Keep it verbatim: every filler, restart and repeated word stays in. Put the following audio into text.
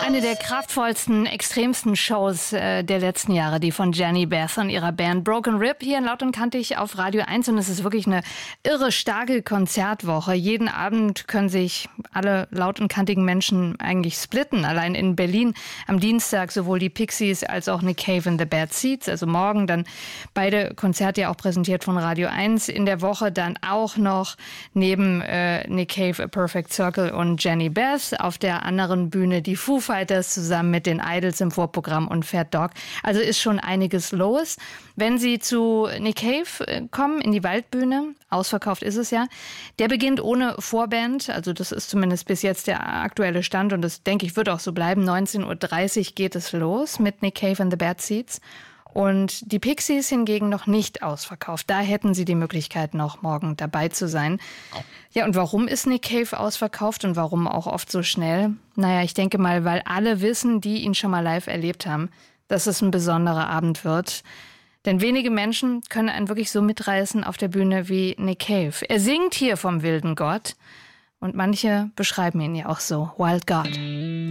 Eine der kraftvollsten, extremsten Shows äh, der letzten Jahre, die von Jenny Beth und ihrer Band Broken Rib hier in Laut und Kantig auf Radio eins. Und es ist wirklich eine irre starke Konzertwoche. Jeden Abend können sich alle laut und kantigen Menschen eigentlich splitten. Allein in Berlin am Dienstag sowohl die Pixies als auch Nick Cave and the Bad Seeds. Also morgen dann beide Konzerte ja auch präsentiert von Radio eins. In der Woche dann auch noch neben äh, Nick Cave, A Perfect Circle und Jenny Beth auf der anderen Bühne die Foo Fighters zusammen mit den Idols im Vorprogramm und Fat Dog. Also ist schon einiges los. Wenn Sie zu Nick Cave kommen, in die Waldbühne, ausverkauft ist es ja, der beginnt ohne Vorband. Also das ist zumindest bis jetzt der aktuelle Stand und das, denke ich, wird auch so bleiben. neunzehn Uhr dreißig geht es los mit Nick Cave and the Bad Seeds. Und die Pixies hingegen noch nicht ausverkauft. Da hätten sie die Möglichkeit, noch morgen dabei zu sein. Ja, und warum ist Nick Cave ausverkauft und warum auch oft so schnell? Naja, ich denke mal, weil alle wissen, die ihn schon mal live erlebt haben, dass es ein besonderer Abend wird. Denn wenige Menschen können einen wirklich so mitreißen auf der Bühne wie Nick Cave. Er singt hier vom wilden Gott und manche beschreiben ihn ja auch so, Wild God.